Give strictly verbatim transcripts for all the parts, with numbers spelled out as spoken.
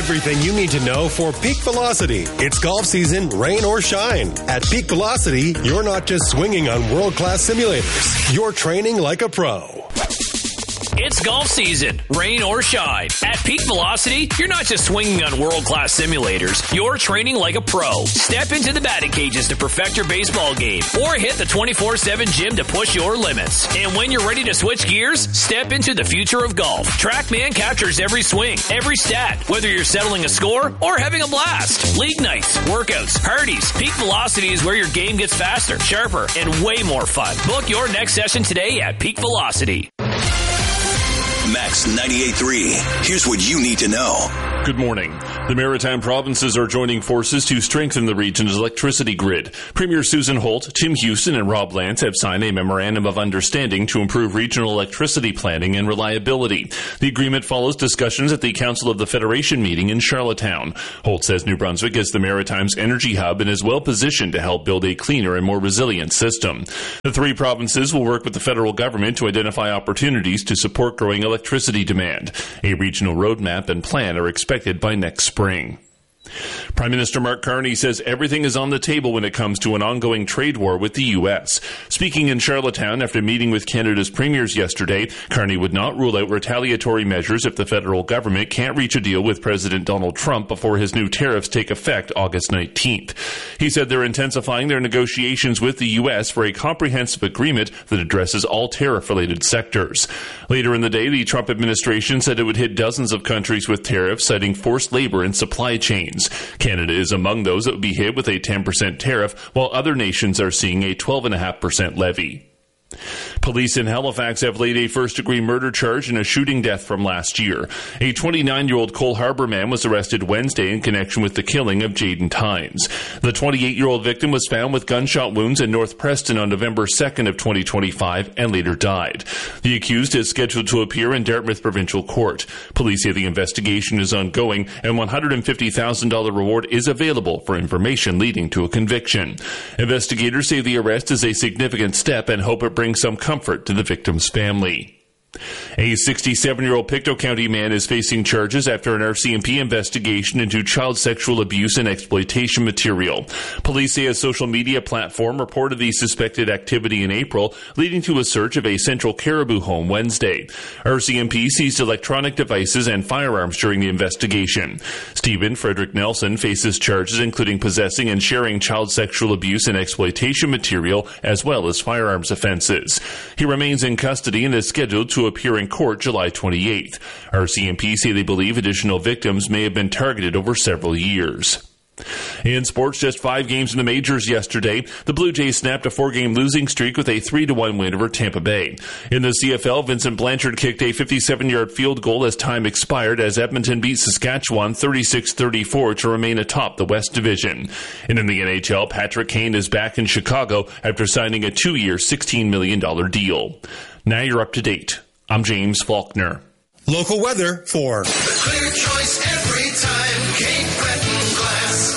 Everything you need to know for peak velocity. It's golf season, rain or shine. At Peak Velocity, you're not just swinging on world-class simulators. You're training like a pro. It's golf season, rain or shine. At Peak Velocity, you're not just swinging on world-class simulators. You're training like a pro. Step into the batting cages to perfect your baseball game, or hit the twenty-four seven gym to push your limits. And when you're ready to switch gears, step into the future of golf. TrackMan captures every swing, every stat, whether you're settling a score or having a blast. League nights, workouts, parties. Peak Velocity is where your game gets faster, sharper, and way more fun. Book your next session today at Peak Velocity. Max ninety-eight point three. Here's what you need to know. Good morning. The Maritime provinces are joining forces to strengthen the region's electricity grid. Premier Susan Holt, Tim Houston, and Rob Lance have signed a memorandum of understanding to improve regional electricity planning and reliability. The agreement follows discussions at the Council of the Federation meeting in Charlottetown. Holt says New Brunswick is the Maritime's energy hub and is well positioned to help build a cleaner and more resilient system. The three provinces will work with the federal government to identify opportunities to support growing electricity demand. A regional roadmap and plan are expected by next spring. Prime Minister Mark Carney says everything is on the table when it comes to an ongoing trade war with the U S. Speaking in Charlottetown after meeting with Canada's premiers yesterday, Carney would not rule out retaliatory measures if the federal government can't reach a deal with President Donald Trump before his new tariffs take effect August nineteenth. He said they're intensifying their negotiations with the U S for a comprehensive agreement that addresses all tariff-related sectors. Later in the day, the Trump administration said it would hit dozens of countries with tariffs, citing forced labor and supply chains. Canada is among those that would be hit with a ten percent tariff, while other nations are seeing a twelve point five percent levy. Police in Halifax have laid a first-degree murder charge in a shooting death from last year. A twenty-nine-year-old Cole Harbour man was arrested Wednesday in connection with the killing of Jaden Tynes. The twenty-eight-year-old victim was found with gunshot wounds in North Preston on November second of twenty twenty-five and later died. The accused is scheduled to appear in Dartmouth Provincial Court. Police say the investigation is ongoing and one hundred fifty thousand dollars reward is available for information leading to a conviction. Investigators say the arrest is a significant step and hope it brings some comfort to the victim's family. A sixty-seven-year-old Pictou County man is facing charges after an R C M P investigation into child sexual abuse and exploitation material. Police say a social media platform reported the suspected activity in April, leading to a search of a Central Caribou home Wednesday. R C M P seized electronic devices and firearms during the investigation. Stephen Frederick Nelson faces charges including possessing and sharing child sexual abuse and exploitation material, as well as firearms offenses. He remains in custody and is scheduled to appear in court July twenty-eighth. R C M P say they believe additional victims may have been targeted over several years. In sports, just five games in the majors yesterday. The Blue Jays snapped a four-game losing streak with a three to one win over Tampa Bay. In the C F L, Vincent Blanchard kicked a fifty-seven-yard field goal as time expired as Edmonton beat Saskatchewan thirty-six thirty-four to remain atop the West Division. And in the N H L, Patrick Kane is back in Chicago after signing a two-year, sixteen million dollars deal. Now you're up to date. I'm James Faulkner. Local weather for The clear choice every time, Cape Breton Glass.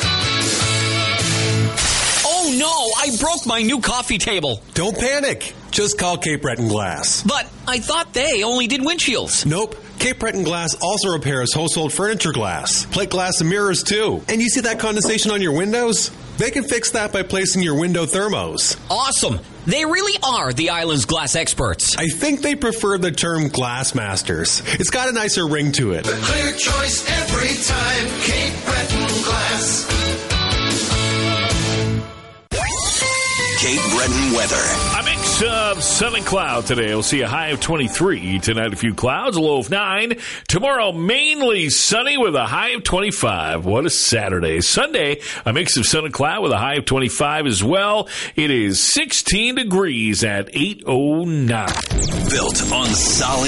Oh no, I broke my new coffee table. Don't panic. Just call Cape Breton Glass. But I thought they only did windshields. Nope. Cape Breton Glass also repairs household furniture glass, plate glass and mirrors too. And you see that condensation on your windows? They can fix that by placing your window thermos. Awesome. They really are the island's glass experts. I think they prefer the term glass masters. It's got a nicer ring to it. The clear choice every time, Cape Breton Glass. Cape Breton weather. A mix of sun and cloud today. We'll see a high of twenty-three. Tonight, a few clouds, a low of nine. Tomorrow, mainly sunny with a high of twenty-five. What a Saturday. Sunday, a mix of sun and cloud with a high of twenty-five as well. It is sixteen degrees at eight oh nine. Built on solid